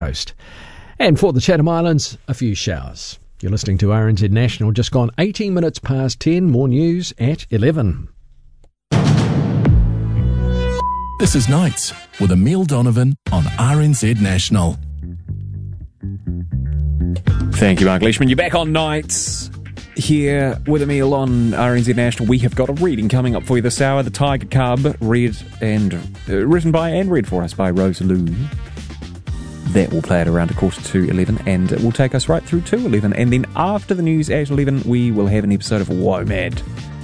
Coast. And for the Chatham Islands, a few showers. You're listening to RNZ National, just gone 18 minutes past 10. More news at 11. This is Nights with Emile Donovan on RNZ National. Thank you, Mark Leishman. You're back on Nights here with Emile on RNZ National. We have got a reading coming up for you this hour. The Tiger Cub, written by and read for us by Rosaloo. That will play at around 11:15, and it will take us right through to 11. And then after the news at 11, we will have an episode of WOMAD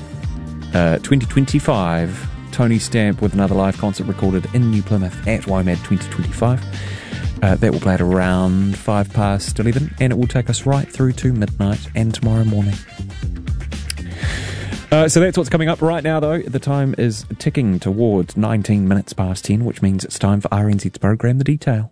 2025. Tony Stamp with another live concert recorded in New Plymouth at WOMAD 2025. That will play at around 11:05, and it will take us right through to midnight and tomorrow morning. So that's what's coming up right now, though. The time is ticking towards 19 minutes past 10, which means it's time for RNZ's program, The Detail.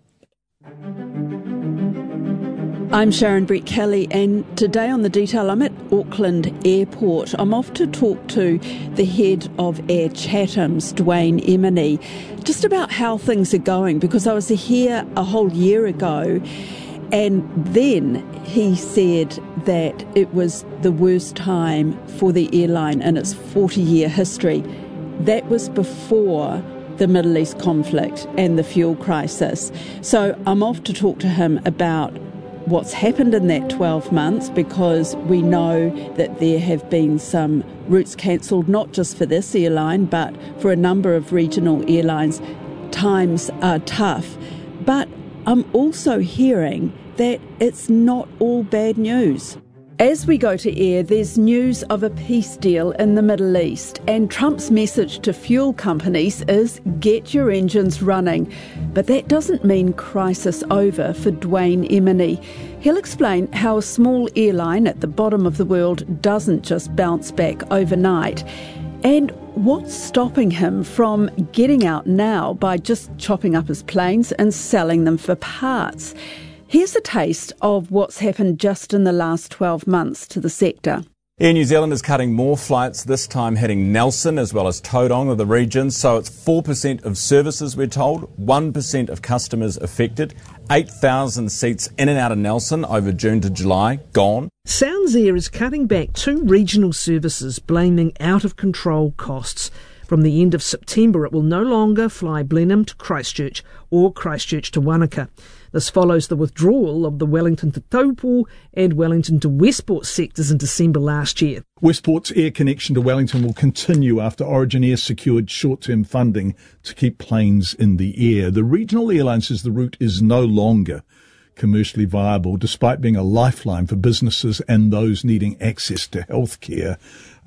I'm Sharon Brett Kelly, and today on The Detail I'm at Auckland Airport. I'm off to talk to the head of Air Chatham's, Dwayne Emeny, just about how things are going, because I was here a whole year ago and then he said that it was the worst time for the airline in its 40-year history. That was before the Middle East conflict and the fuel crisis. So I'm off to talk to him about what's happened in that 12 months, because we know that there have been some routes cancelled, not just for this airline, but for a number of regional airlines. Times are tough. But I'm also hearing that it's not all bad news. As we go to air, there's news of a peace deal in the Middle East, and Trump's message to fuel companies is get your engines running. But that doesn't mean crisis over for Dwayne Emeny. He'll explain how a small airline at the bottom of the world doesn't just bounce back overnight, and what's stopping him from getting out now by just chopping up his planes and selling them for parts. Here's a taste of what's happened just in the last 12 months to the sector. Air New Zealand is cutting more flights, this time hitting Nelson as well as Tauranga of the region. So it's 4% of services, we're told, 1% of customers affected. 8,000 seats in and out of Nelson over June to July, gone. Sounds Air is cutting back 2 regional services, blaming out-of-control costs. From the end of September, it will no longer fly Blenheim to Christchurch or Christchurch to Wanaka. This follows the withdrawal of the Wellington to Taupo and Wellington to Westport sectors in December last year. Westport's air connection to Wellington will continue after Origin Air secured short-term funding to keep planes in the air. The regional airline says the route is no longer commercially viable, despite being a lifeline for businesses and those needing access to healthcare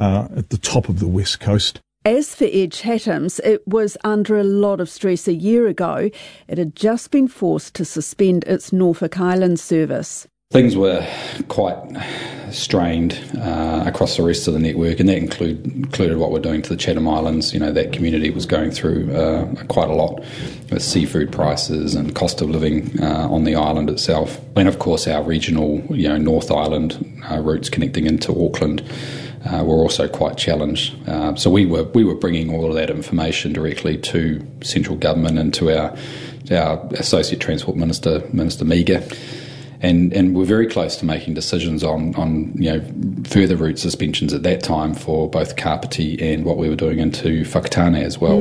at the top of the West Coast. As for Air Chatham's, it was under a lot of stress a year ago. It had just been forced to suspend its Norfolk Island service. Things were quite strained across the rest of the network, and that included what we're doing to the Chatham Islands. You know, that community was going through quite a lot with seafood prices and cost of living on the island itself. And of course our regional, North Island routes connecting into Auckland were also quite challenged. So we were bringing all of that information directly to central government and to our Associate Transport Minister, Minister Meager. And we're very close to making decisions on further route suspensions at that time for both Kapiti and what we were doing into Whakatane as well.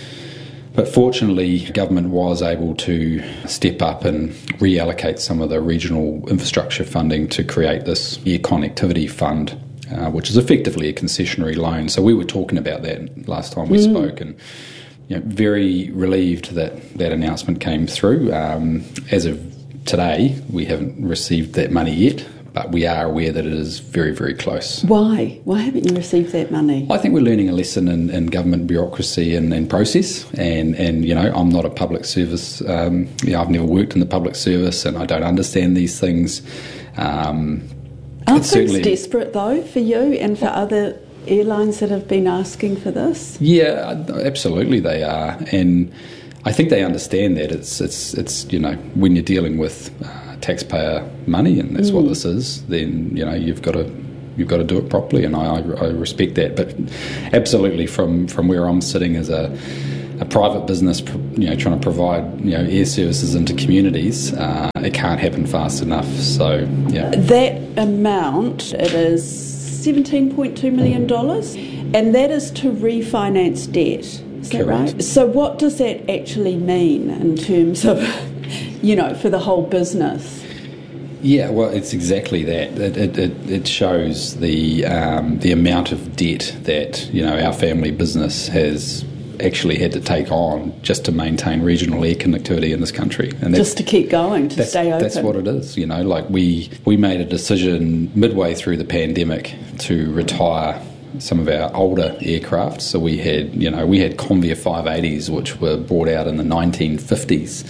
But fortunately, government was able to step up and reallocate some of the regional infrastructure funding to create this air connectivity fund, which is effectively a concessionary loan. So we were talking about that last time we spoke, and very relieved that that announcement came through. As of today, we haven't received that money yet, but we are aware that it is very, very close. Why? Why haven't you received that money? I think we're learning a lesson in government bureaucracy and process. And I'm not a public service. I've never worked in the public service, and I don't understand these things. Aren't things desperate, though, for you and for other airlines that have been asking for this? Yeah, absolutely they are. And I think they understand that it's when you're dealing with taxpayer money, and that's what this is, then you've got to do it properly, and I respect that. But absolutely, from where I'm sitting as a a private business, trying to provide, air services into communities, it can't happen fast enough. So, yeah. That amount, it is $17.2 million, and that is to refinance debt. Is that right? So what does that actually mean in terms of, for the whole business? Yeah, well, it's exactly that. It shows the amount of debt that our family business has actually had to take on just to maintain regional air connectivity in this country, and just to keep going, to stay open. That's what it is. We made a decision midway through the pandemic to retire some of our older aircraft. So we had Convair 580s, which were brought out in the 1950s.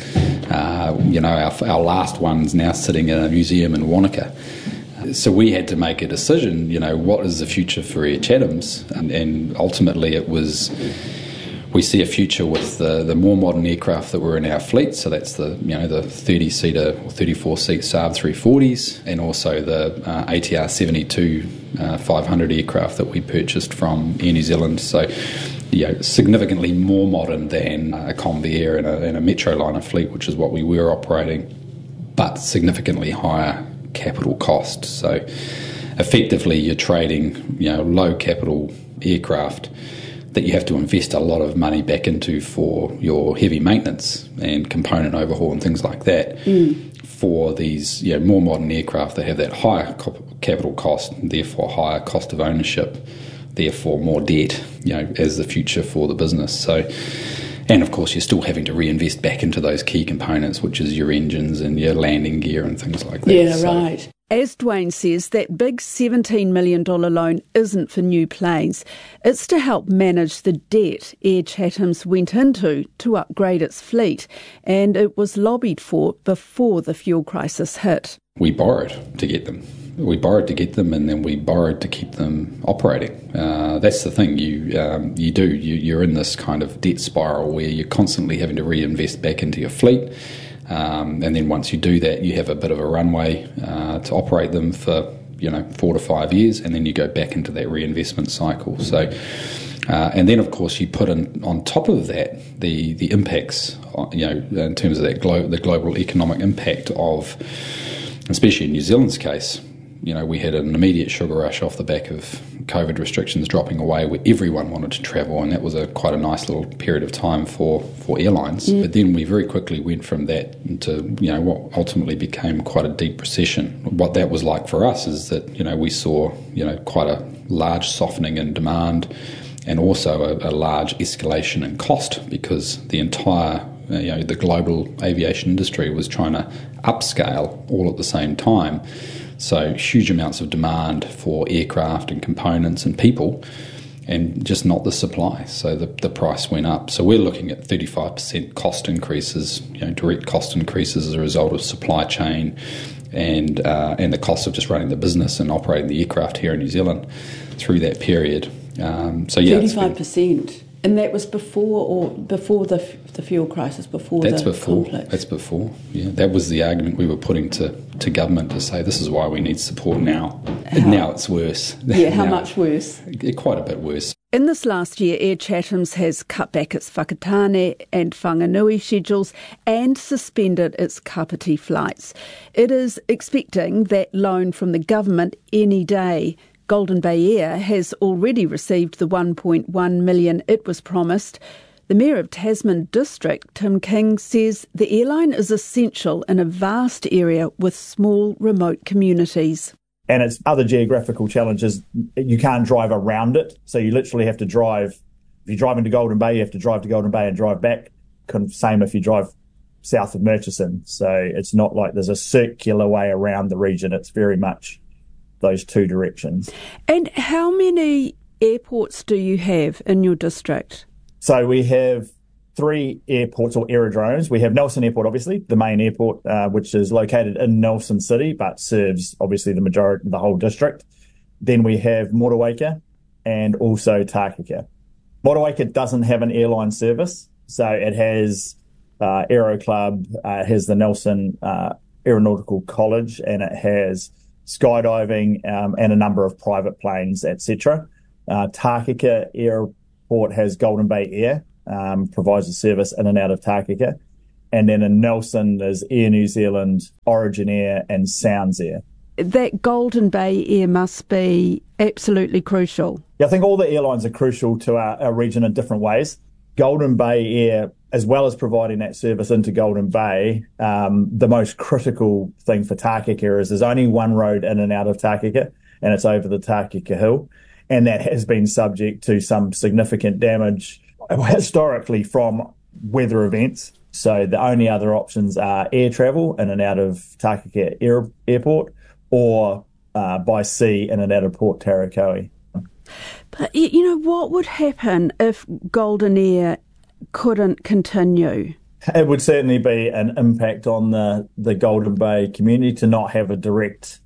Our last one's now sitting in a museum in Wanaka. So we had to make a decision, what is the future for Air Chathams? And ultimately it was, we see a future with the more modern aircraft that were in our fleet. So that's the 30-seater or 34-seat Saab 340s, and also the ATR 72 500 aircraft that we purchased from Air New Zealand. So, significantly more modern than a Convair and a Metroliner fleet, which is what we were operating, but significantly higher capital cost. So effectively you're trading, low capital aircraft that you have to invest a lot of money back into for your heavy maintenance and component overhaul and things like that, for these more modern aircraft that have that higher capital cost, and therefore higher cost of ownership, therefore more debt, as the future for the business. So, and of course you're still having to reinvest back into those key components, which is your engines and your landing gear and things like that. Yeah, right. As Dwayne says, that big $17 million loan isn't for new planes. It's to help manage the debt Air Chathams went into to upgrade its fleet, and it was lobbied for before the fuel crisis hit. We borrowed to get them. And then we borrowed to keep them operating. That's the thing. You're in this kind of debt spiral where you're constantly having to reinvest back into your fleet. And then once you do that, you have a bit of a runway to operate them for 4 to 5 years, and then you go back into that reinvestment cycle. So, and then of course you put in on top of that the impacts, in terms of that the global economic impact of, especially in New Zealand's case. We had an immediate sugar rush off the back of COVID restrictions dropping away, where everyone wanted to travel, and that was quite a nice little period of time for airlines. But then we very quickly went from that into what ultimately became quite a deep recession. What that was like for us is that we saw quite a large softening in demand, and also a large escalation in cost, because the entire the global aviation industry was trying to upscale all at the same time. So huge amounts of demand for aircraft and components and people, and just not the supply. So the price went up. So we're looking at 35% cost increases, direct cost increases as a result of supply chain and the cost of just running the business and operating the aircraft here in New Zealand through that period. 35%. And that was before the fuel crisis, conflict? That's before, yeah. That was the argument we were putting to government, to say this is why we need support now. And now it's worse. Yeah, how much worse? Quite a bit worse. In this last year, Air Chathams has cut back its whakatane and whanganui schedules and suspended its kapiti flights. It is expecting that loan from the government any day. Golden Bay Air has already received the $1.1 million it was promised. The Mayor of Tasman District, Tim King, says the airline is essential in a vast area with small, remote communities. And its other geographical challenges, you can't drive around it. So you literally have to drive. If you drive into Golden Bay, you have to drive to Golden Bay and drive back. Same if you drive south of Murchison. So it's not like there's a circular way around the region. It's very much those two directions. And how many airports do you have in your district? So we have 3 airports or aerodromes. We have Nelson Airport, obviously, the main airport, which is located in Nelson City, but serves obviously the whole district. Then we have Motueka and also Tākeka. Motueka doesn't have an airline service, so it has Aero Club, it has the Nelson Aeronautical College, and it has skydiving and a number of private planes, etc. Tākeka Airport has Golden Bay Air, provides a service in and out of Tākeka. And then in Nelson, there's Air New Zealand, Origin Air and Sounds Air. That Golden Bay Air must be absolutely crucial. Yeah, I think all the airlines are crucial to our region in different ways. Golden Bay Air, as well as providing that service into Golden Bay, the most critical thing for Tākeka is there's only one road in and out of Tākeka, and it's over the Tākeka Hill. And that has been subject to some significant damage historically from weather events. So the only other options are air travel in and out of Tākeka Airport or by sea in and out of Port Tarakoe. But, what would happen if Golden Air couldn't continue? It would certainly be an impact on the Golden Bay community to not have a direct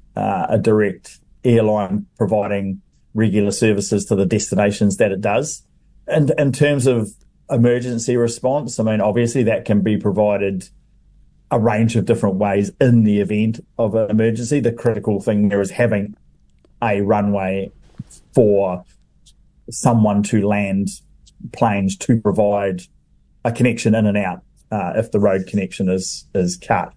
airline providing regular services to the destinations that it does. And in terms of emergency response, I mean, obviously that can be provided a range of different ways in the event of an emergency. The critical thing there is having a runway for someone to land planes to provide a connection in and out if the road connection is cut.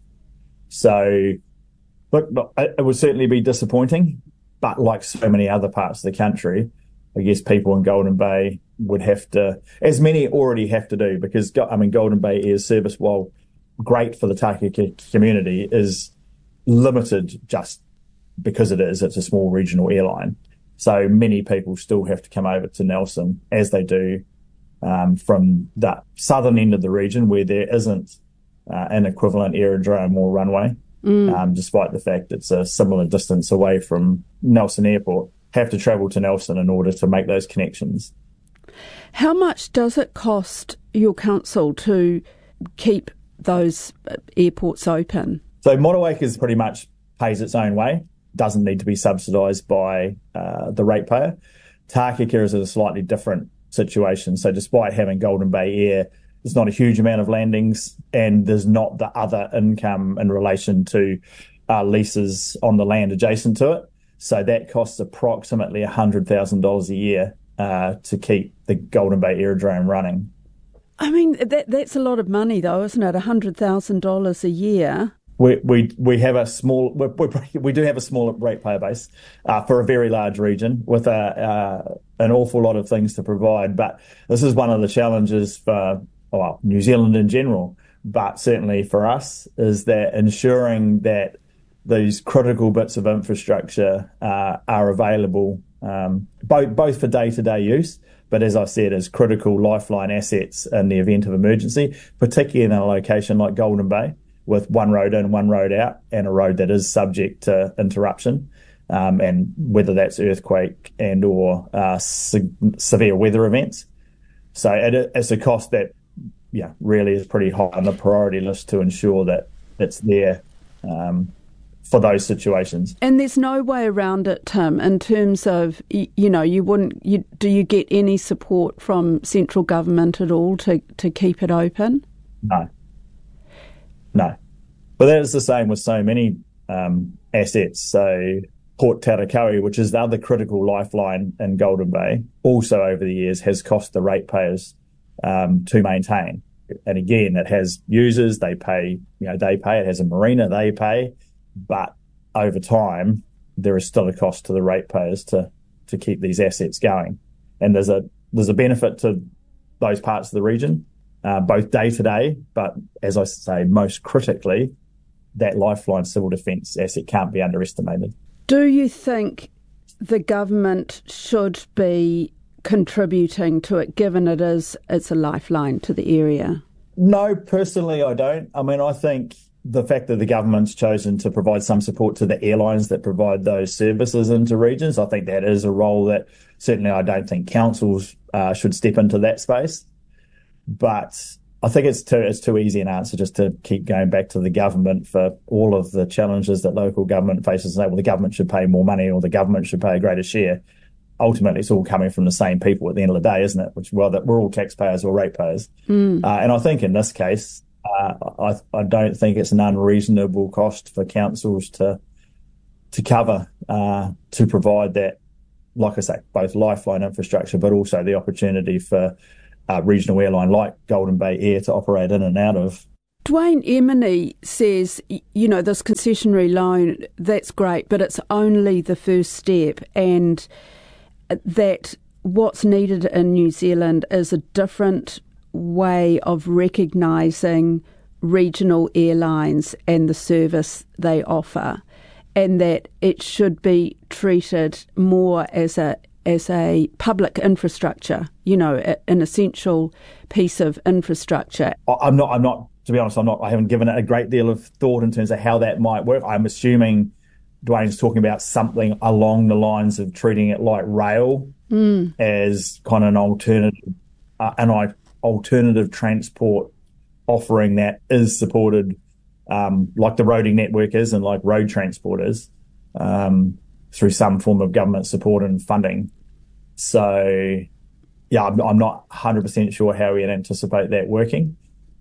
So, look, it would certainly be disappointing, but like so many other parts of the country, I guess people in Golden Bay would have to, as many already have to do, because, Golden Bay Air's service, while great for the Tākeka community, is limited just because it's a small regional airline. So many people still have to come over to Nelson, as they do from the southern end of the region where there isn't an equivalent aerodrome or runway, despite the fact it's a similar distance away from Nelson Airport, have to travel to Nelson in order to make those connections. How much does it cost your council to keep those airports open? So Motueka pretty much pays its own way, doesn't need to be subsidised by the ratepayer. Tākeka is in a slightly different situation. So despite having Golden Bay Air, there's not a huge amount of landings and there's not the other income in relation to leases on the land adjacent to it. So that costs approximately $100,000 a year to keep the Golden Bay Aerodrome running. I mean, that's a lot of money, though, isn't it? $100,000 a year. We have a small, we do have a small ratepayer base for a very large region with an awful lot of things to provide. But this is one of the challenges for New Zealand in general, but certainly for us, is that ensuring that these critical bits of infrastructure are available both for day-to-day use, but as I said, as critical lifeline assets in the event of emergency, particularly in a location like Golden Bay, with one road in, one road out, and a road that is subject to interruption, and whether that's earthquake and or severe weather events. So it's a cost that, really is pretty high on the priority list to ensure that it's there for those situations. And there's no way around it, Tim, in terms of, do you get any support from central government at all to keep it open? No. But that is the same with so many assets. So Port Tarakoe, which is the other critical lifeline in Golden Bay, also over the years has cost the ratepayers to maintain. And again, it has users, they pay, it has a marina, they pay, but over time, there is still a cost to the ratepayers to keep these assets going. And there's a benefit to those parts of the region, both day to day, but as I say, most critically, that lifeline civil defence asset can't be underestimated. Do you think the government should be contributing to it, given it's a lifeline to the area? No, personally, I don't. I mean, I think the fact that the government's chosen to provide some support to the airlines that provide those services into regions, I think that is a role that certainly I don't think councils should step into that space. But I think it's too easy an answer just to keep going back to the government for all of the challenges that local government faces and say, well, the government should pay more money or the government should pay a greater share. Ultimately, it's all coming from the same people at the end of the day, isn't it? That we're all taxpayers or ratepayers. And I think in this case, I don't think it's an unreasonable cost for councils to cover, to provide that, like I say, both lifeline infrastructure, but also the opportunity for regional airline like Golden Bay Air to operate in and out of. Dwayne Emeny says, this concessionary loan, that's great, but it's only the first step, and that what's needed in New Zealand is a different way of recognising regional airlines and the service they offer, and that it should be treated more as a public infrastructure, an essential piece of infrastructure. I'm not. To be honest, I haven't given it a great deal of thought in terms of how that might work. I'm assuming Dwayne's talking about something along the lines of treating it like rail as kind of an alternative transport offering that is supported, like the roading network is and like road transport is, through some form of government support and funding. So, yeah, I'm not 100% sure how we'd anticipate that working.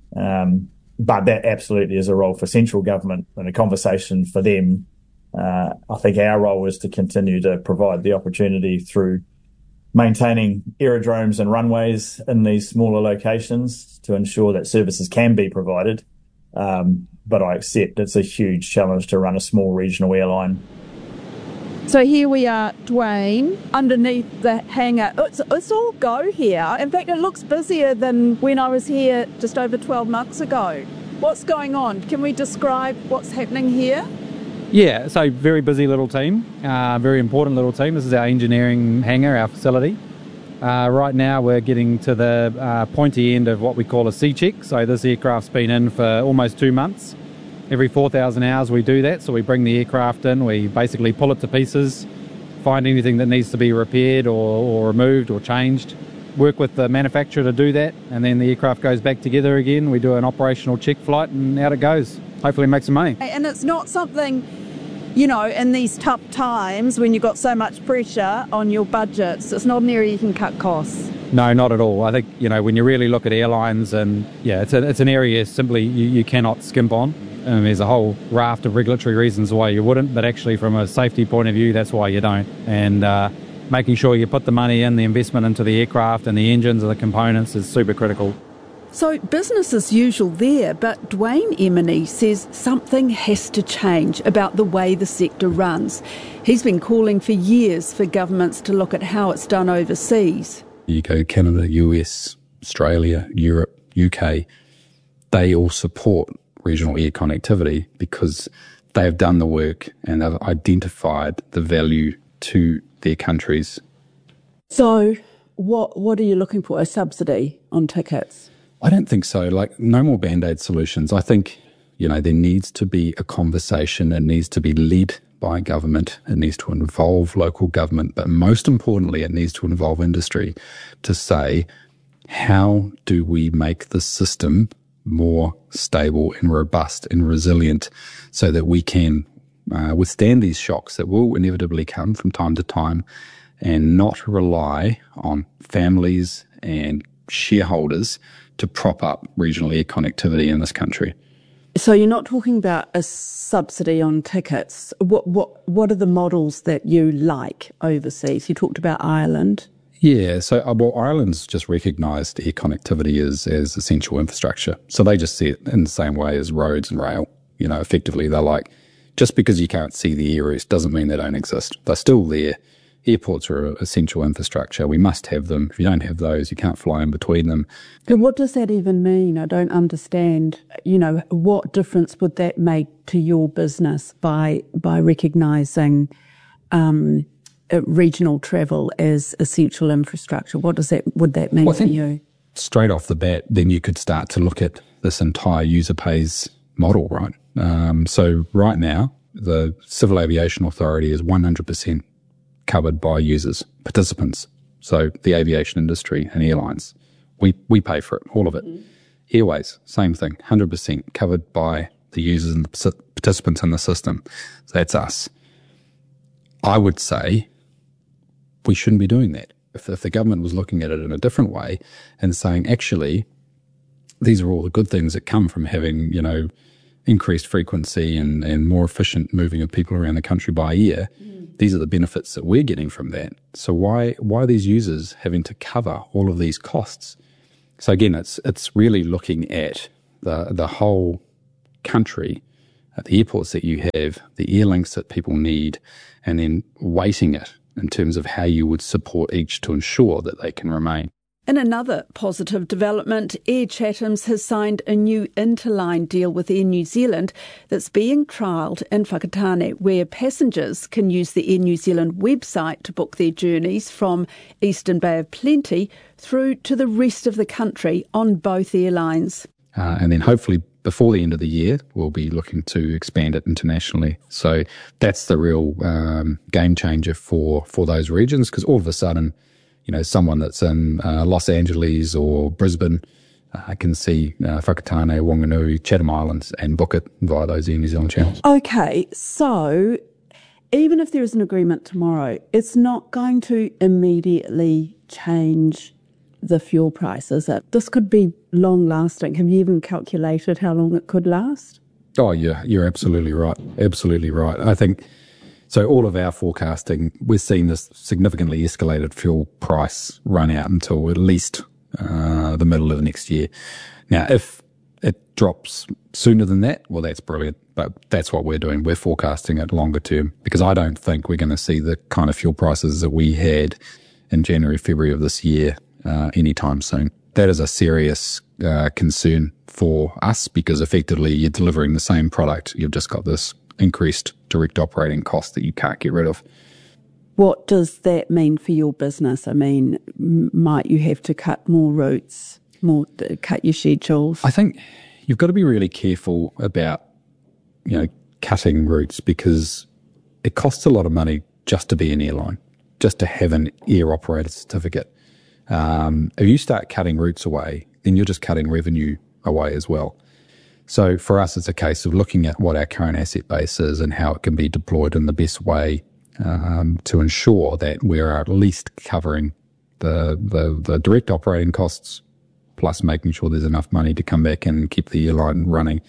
But that absolutely is a role for central government and a conversation for them. I think our role is to continue to provide the opportunity through maintaining aerodromes and runways in these smaller locations to ensure that services can be provided. But I accept it's a huge challenge to run a small regional airline. So here we are, Dwayne, underneath the hangar. It's all go here. In fact, it looks busier than when I was here just over 12 months ago. What's going on? Can we describe what's happening here? Yeah, so very busy little team, very important little team. This is our engineering hangar, our facility. Right now we're getting to the pointy end of what we call a C-check. So this aircraft's been in for almost 2 months. Every 4,000 hours we do that, so we bring the aircraft in, we basically pull it to pieces, find anything that needs to be repaired or removed or changed, work with the manufacturer to do that, and then the aircraft goes back together again. We do an operational check flight and out it goes. Hopefully make some money. And it's not something, in these tough times when you've got so much pressure on your budgets, it's not an area you can cut costs. No, not at all. I think, when you really look at airlines and, it's an area simply you cannot skimp on. There's a whole raft of regulatory reasons why you wouldn't, but actually from a safety point of view, that's why you don't. And making sure you put the money in, the investment into the aircraft and the engines and the components is super critical. So business as usual there, but Dwayne Emeny says something has to change about the way the sector runs. He's been calling for years for governments to look at how it's done overseas. You go Canada, US, Australia, Europe, UK, they all support regional air connectivity because they have done the work and they've identified the value to their countries. So what are you looking for? A subsidy on tickets? I don't think so. No more Band-Aid solutions. I think, there needs to be a conversation. It needs to be led by government. It needs to involve local government. But most importantly, it needs to involve industry to say, how do we make the system more stable and robust and resilient so that we can withstand these shocks that will inevitably come from time to time and not rely on families and shareholders to prop up regional air connectivity in this country. So you're not talking about a subsidy on tickets. What are the models that you like overseas? You talked about Ireland. Yeah, so Ireland's just recognised air connectivity as essential infrastructure. So they just see it in the same way as roads and rail. Effectively they're like, just because you can't see the air routes doesn't mean they don't exist. They're still there. Airports are essential infrastructure. We must have them. If you don't have those, you can't fly in between them. And what does that even mean? I don't understand. What difference would that make to your business by recognising regional travel as essential infrastructure? Would that mean for you? Straight off the bat, then you could start to look at this entire user pays model, right? So right now, the Civil Aviation Authority is 100% covered by users, participants. So the aviation industry and airlines, we pay for it, all of it. Airways, same thing, 100% covered by the users and the participants in the system. So that's us. I would say we shouldn't be doing that. If the government was looking at it in a different way and saying, actually, these are all the good things that come from having, increased frequency and more efficient moving of people around the country by air. These are the benefits that we're getting from that. So why are these users having to cover all of these costs? So again, it's really looking at the whole country, the airports that you have, the airlinks that people need, and then weighting it in terms of how you would support each to ensure that they can remain. In another positive development, Air Chatham's has signed a new interline deal with Air New Zealand that's being trialled in Whakatane, where passengers can use the Air New Zealand website to book their journeys from Eastern Bay of Plenty through to the rest of the country on both airlines. And then hopefully before the end of the year, we'll be looking to expand it internationally. So that's the real game changer for those regions, because all of a sudden, someone that's in Los Angeles or Brisbane can see Whakatane, Wanganui, Chatham Islands and book it via those Air New Zealand channels. Okay, so even if there is an agreement tomorrow, it's not going to immediately change the fuel price, is it? This could be long-lasting. Have you even calculated how long it could last? Oh, yeah, you're absolutely right. Absolutely right. I think, so all of our forecasting, we're seeing this significantly escalated fuel price run out until at least the middle of next year. Now, if it drops sooner than that, well, that's brilliant. But that's what we're doing. We're forecasting it longer term, because I don't think we're going to see the kind of fuel prices that we had in January, February of this year anytime soon. That is a serious concern for us, because effectively you're delivering the same product. You've just got this increased direct operating cost that you can't get rid of. What does that mean for your business? I mean, might you have to cut more routes, cut your schedules? I think you've got to be really careful about, cutting routes, because it costs a lot of money just to be an airline, just to have an air operator certificate. If you start cutting routes away, then you're just cutting revenue away as well. So for us, it's a case of looking at what our current asset base is and how it can be deployed in the best way to ensure that we're at least covering the direct operating costs, plus making sure there's enough money to come back and keep the airline running.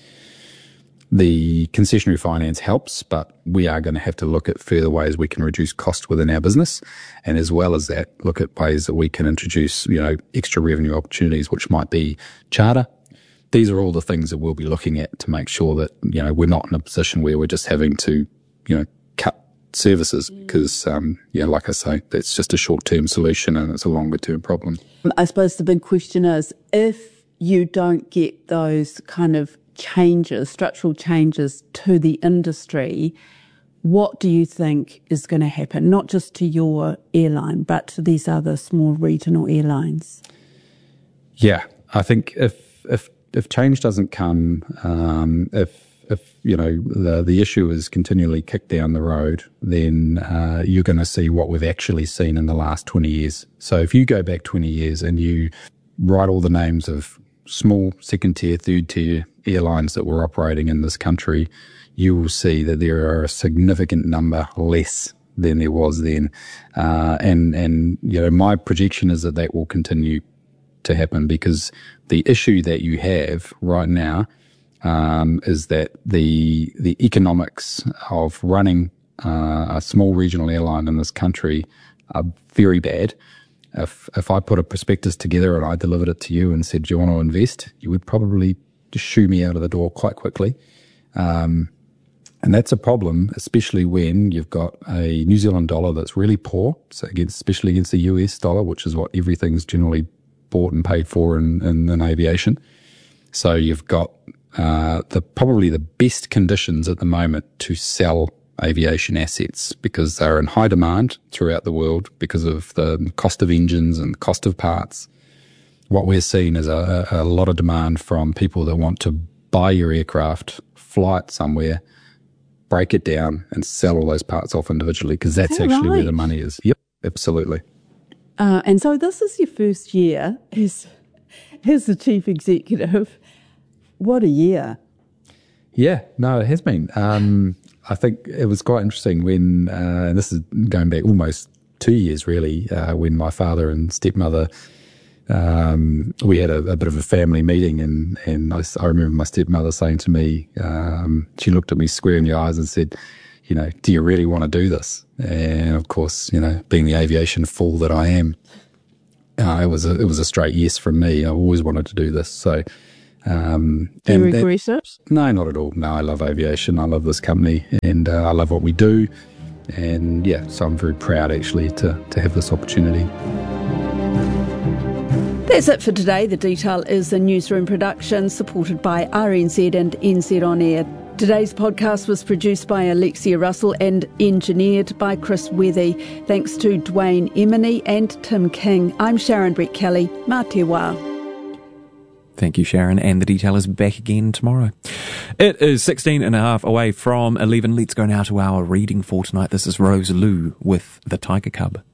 The concessionary finance helps, but we are going to have to look at further ways we can reduce cost within our business, and as well as that, look at ways that we can introduce, extra revenue opportunities, which might be charter. These are all the things that we'll be looking at to make sure that, we're not in a position where we're just having to, cut services, because, like I say, that's just a short-term solution and it's a longer-term problem. I suppose the big question is, if you don't get those kind of structural changes to the industry, what do you think is going to happen, not just to your airline, but to these other small regional airlines? Yeah, I think if change doesn't come, if the issue is continually kicked down the road, then you're going to see what we've actually seen in the last 20 years. So if you go back 20 years and you write all the names of small second-tier, third-tier airlines that were operating in this country, you will see that there are a significant number less than there was then. And my projection is that will continue to happen, because the issue that you have right now is that the economics of running a small regional airline in this country are very bad. If I put a prospectus together and I delivered it to you and said, do you want to invest? You would probably just shoo me out of the door quite quickly. And that's a problem, especially when you've got a New Zealand dollar that's really poor, so especially against the US dollar, which is what everything's generally bought and paid for in aviation. So you've got probably the best conditions at the moment to sell aviation assets, because they're in high demand throughout the world because of the cost of engines and the cost of parts. What we're seeing is a lot of demand from people that want to buy your aircraft, fly it somewhere, break it down and sell all those parts off individually, because that's actually where the money is. Yep, absolutely. And so this is your first year as the chief executive. What a year. Yeah, no, it has been. I think it was quite interesting when, and this is going back almost 2 years really, when my father and stepmother, we had a bit of a family meeting, and I remember my stepmother saying to me, she looked at me square in the eyes and said, do you really want to do this? And of course, being the aviation fool that I am, it was a straight yes from me. I always wanted to do this. So, do you regret it? No, not at all. No, I love aviation. I love this company, and I love what we do. And yeah, so I'm very proud actually to have this opportunity. That's it for today. The Detail is a newsroom production supported by RNZ and NZ On Air. Today's podcast was produced by Alexia Russell and engineered by Chris Wethy. Thanks to Dwayne Emini and Tim King. I'm Sharon Brett Kelly. Mā te wā. Thank you, Sharon. And The Detail is back again tomorrow. It is 16 and a half away from 11. Let's go now to our reading for tonight. This is Rose Liu with The Tiger Cub.